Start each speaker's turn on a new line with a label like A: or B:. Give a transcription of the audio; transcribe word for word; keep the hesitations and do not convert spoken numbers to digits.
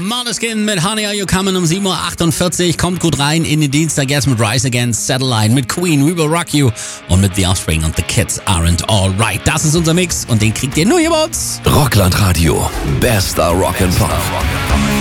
A: Måneskin mit Honey Are You Coming um sieben Uhr achtundvierzig. Kommt gut rein in den Dienstag jetzt mit Rise Against Satellite, mit Queen, We Will Rock You und mit The Offspring und The Kids Aren't Alright. Das ist unser Mix und den kriegt ihr nur hier bei uns.
B: Rockland Radio. Bester Rock'n'Pop.